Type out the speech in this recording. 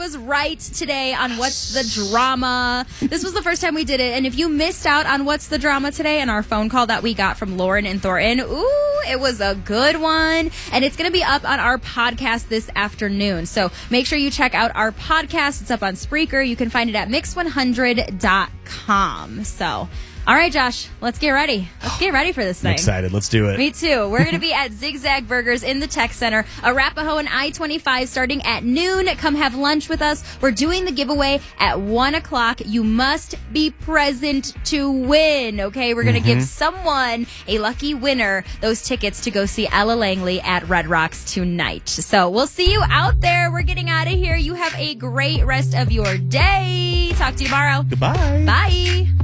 was right today on What's the Drama. This was the first time we did it, and if you missed out on What's the Drama today and our phone call that we got from Lauren and Thornton, it was a good one, and it's going to be up on our podcast this afternoon. So make sure you check out our podcast. It's up on Spreaker. You can find it at mix100.com. So, all right, Josh, let's get ready. Let's get ready for this thing. I'm excited. Let's do it. Me too. We're going to be at Zigzag Burgers in the Tech Center, Arapahoe and I-25 starting at noon. Come have lunch with us. We're doing the giveaway at 1 o'clock. You must be present to win, okay? We're going to give someone, a lucky winner, those tickets to go see Ella Langley at Red Rocks tonight. So we'll see you out there. We're getting out of here. You have a great rest of your day. Talk to you tomorrow. Goodbye. Bye.